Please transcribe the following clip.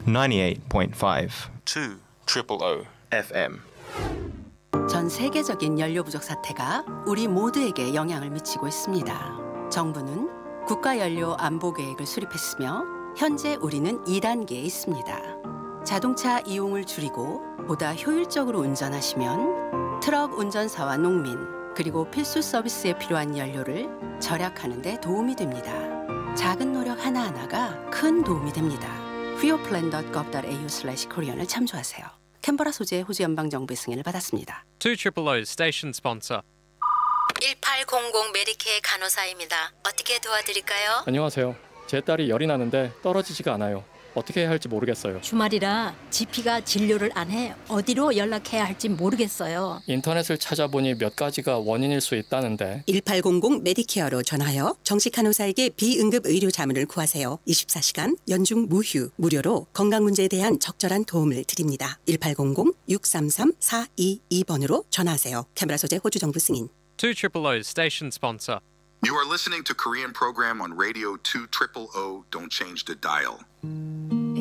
98.5 2 FM. 전 세계적인 연료 부족 사태가 우리 모두에게 영향을 미치고 있습니다. 정부는 국가연료 안보계획을 수립했으며 현재 우리는 2단계에 있습니다. 자동차 이용을 줄이고 보다 효율적으로 운전하시면 트럭 운전사와 농민 그리고 필수 서비스에 필요한 연료를 절약하는 데 도움이 됩니다. 작은 노력 하나하나가 큰 도움이 됩니다. fuelplan.gov.au/korean을 참조하세요. 캔버라 소재 호주 연방정부의 승인을 받았습니다. 200 station sponsor. 1800 메디케어 간호사입니다. 어떻게 도와드릴까요? 안녕하세요. 제 딸이 열이 나는데 떨어지지가 않아요. 어떻게 해야 할지 모르겠어요. 주말이라 GP가 진료를 안 해. 어디로 연락해야 할지 모르겠어요. 인터넷을 찾아보니 몇 가지가 원인일 수 있다는데 1800 메디케어로 전화하여 정식 간호사에게 비응급 의료 자문을 구하세요. 24시간 연중 무휴 무료로 건강 문제에 대한 적절한 도움을 드립니다. 1800-633-422번으로 전화하세요. 캔버라 소재 호주 정부 승인. 200 station sponsor. You are listening to Korean program on radio 200. Don't change the dial.